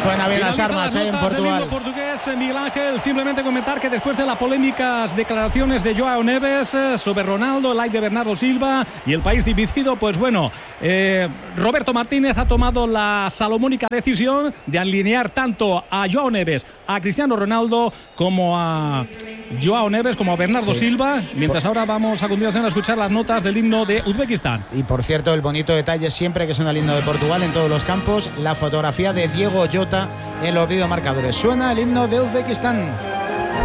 Suena bien las armas en Portugal. Portugués, Miguel Ángel, simplemente comentar que después de las polémicas declaraciones de Joao Neves sobre Ronaldo, el like de Bernardo Silva y el país dividido, pues bueno, Roberto Martínez ha tomado la salomónica decisión de alinear tanto a Joao Neves, a Cristiano Ronaldo, como a Joao Neves, como a Bernardo Silva, mientras ahora vamos a continuación a escuchar las notas del himno de Uzbekistán. Y por cierto, el bonito detalle siempre que suena el himno de Portugal en todos los campos, la fotografía de Diego Jota en los videomarcadores. Suena el himno de Uzbekistán.